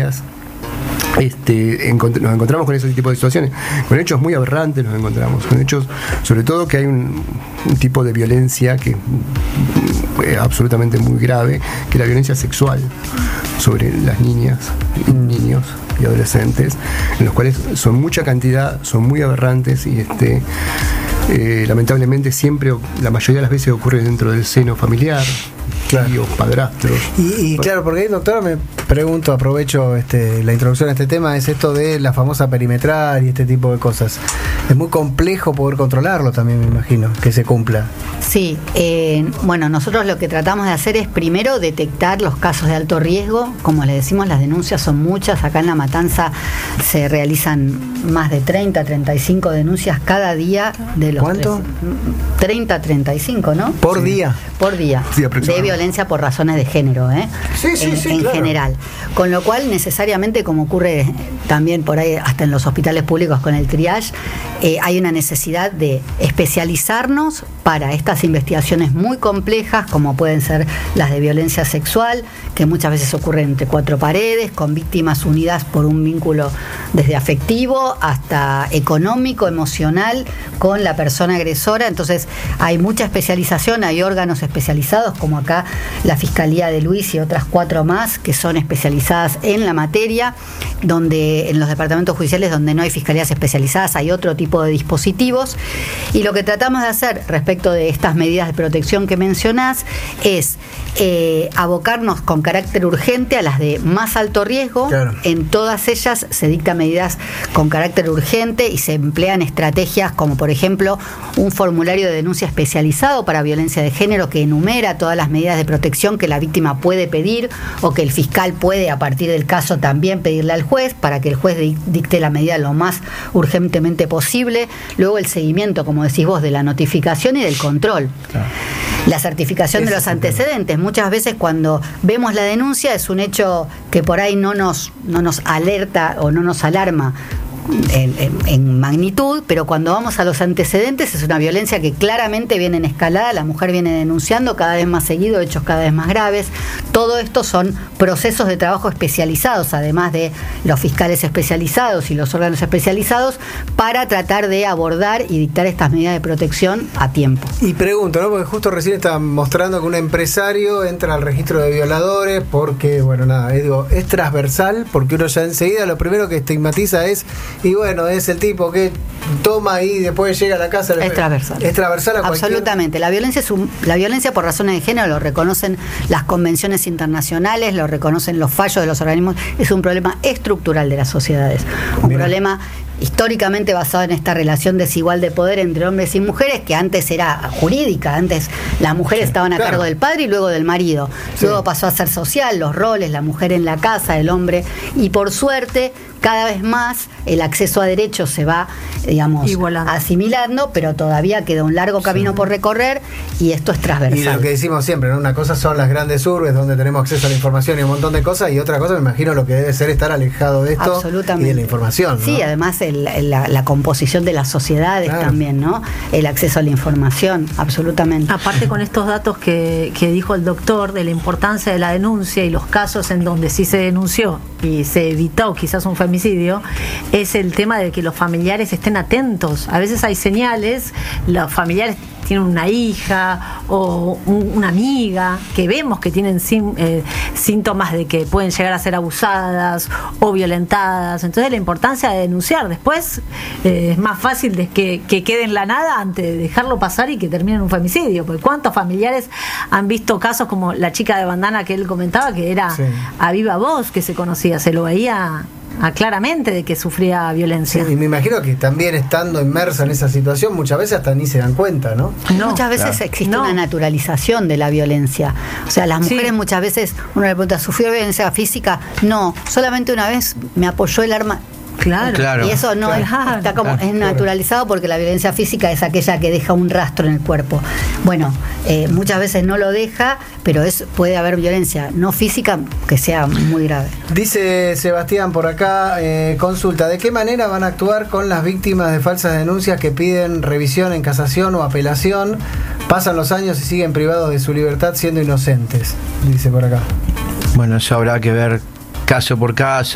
nos encontramos con ese tipo de situaciones, con hechos muy aberrantes, nos encontramos con hechos, sobre todo que hay un tipo de violencia que es absolutamente muy grave, que es la violencia sexual sobre las niñas y niños y adolescentes, en los cuales son mucha cantidad, son muy aberrantes y lamentablemente siempre, la mayoría de las veces ocurre dentro del seno familiar, tíos, padrastros. Y claro, porque ahí, doctora, me pregunto, aprovecho la introducción a este tema, es esto de la famosa perimetral y este tipo de cosas. Es muy complejo poder controlarlo también, me imagino, que se cumpla. Sí, bueno, nosotros lo que tratamos de hacer es primero detectar los casos de alto riesgo. Como les decimos, las denuncias son muchas. Acá en La Matanza se realizan más de 30, 35 denuncias cada día de los... ¿Cuánto? 30, 35, ¿no? ¿Por día? Por día. Sí, de violencia por razones de género, en claro. general. Con lo cual, necesariamente, como ocurre también por ahí, hasta en los hospitales públicos con el triage, hay una necesidad de especializarnos para estas investigaciones muy complejas, como pueden ser las de violencia sexual, que muchas veces ocurren entre cuatro paredes, con víctimas unidas por un vínculo desde afectivo hasta económico, emocional, con la persona agresora. Entonces, hay mucha especialización, hay órganos especializados, como acá la Fiscalía de Luis y otras 4 más, que son especializadas en la materia, donde en los departamentos judiciales donde no hay fiscalías especializadas hay otro tipo de dispositivos. Y lo que tratamos de hacer respecto de estas medidas de protección que mencionás es abocarnos con carácter urgente a las de más alto riesgo. Claro. En todas ellas se dictan medidas con carácter urgente y se emplean estrategias como, por ejemplo, un formulario de denuncia especializado para violencia de género que enumera todas las medidas de protección que la víctima puede pedir o que el fiscal puede, a partir del caso, también pedirle al juez para que el juez dicte la medida lo más urgentemente posible. Luego el seguimiento, como decís vos, de la notificación y del control. Claro. La certificación de los antecedentes. Muchas veces cuando vemos la denuncia es un hecho que por ahí no nos alerta o no nos alarma en magnitud, pero cuando vamos a los antecedentes es una violencia que claramente viene en escalada, la mujer viene denunciando cada vez más seguido, hechos cada vez más graves. Todo esto son procesos de trabajo especializados, además de los fiscales especializados y los órganos especializados, para tratar de abordar y dictar estas medidas de protección a tiempo. Y pregunto, ¿no? Porque justo recién estaba mostrando que un empresario entra al registro de violadores porque, bueno, nada, es transversal, porque uno ya enseguida lo primero que estigmatiza es, y bueno, es el tipo que toma y después llega a la casa. Es transversal. Es transversal a cualquier... Absolutamente. La violencia por razones de género lo reconocen las convenciones internacionales, lo reconocen los fallos de los organismos. Es un problema estructural de las sociedades. Un problema históricamente basado en esta relación desigual de poder entre hombres y mujeres, que antes era jurídica, antes las mujeres estaban a cargo del padre y luego del marido. Luego pasó a ser social, los roles, la mujer en la casa, el hombre, y por suerte cada vez más el acceso a derechos se va, digamos, asimilando, pero todavía queda un largo camino por recorrer y esto es transversal. Y lo que decimos siempre, ¿no? Una cosa son las grandes urbes donde tenemos acceso a la información y un montón de cosas, y otra cosa me imagino lo que debe ser estar alejado de esto y de la información, ¿no? Sí, además la composición de las sociedades también, ¿no? El acceso a la información, absolutamente. Aparte, con estos datos que dijo el doctor de la importancia de la denuncia y los casos en donde sí se denunció y se evitó quizás un femicidio, es el tema de que los familiares estén atentos. A veces hay señales, los familiares tienen una hija o una amiga que vemos que tienen síntomas de que pueden llegar a ser abusadas o violentadas. Entonces la importancia de denunciar. Después es más fácil de que quede en la nada antes de dejarlo pasar y que termine en un femicidio. Porque ¿cuántos familiares han visto casos como la chica de bandana que él comentaba, que era a viva voz que se conocía, se lo veía claramente de que sufría violencia? Sí, y me imagino que también estando inmersa en esa situación muchas veces hasta ni se dan cuenta, ¿no? Muchas veces existe una naturalización de la violencia. O sea, las mujeres muchas veces, uno le pregunta, ¿sufrió violencia física? No, solamente una vez me apoyó el arma. Claro. Y eso no está como es naturalizado, porque la violencia física es aquella que deja un rastro en el cuerpo. Bueno, muchas veces no lo deja, pero puede haber violencia no física que sea muy grave. Dice Sebastián por acá, consulta, ¿de qué manera van a actuar con las víctimas de falsas denuncias que piden revisión en casación o apelación? Pasan los años y siguen privados de su libertad siendo inocentes, dice por acá. Bueno, eso habrá que ver caso por caso.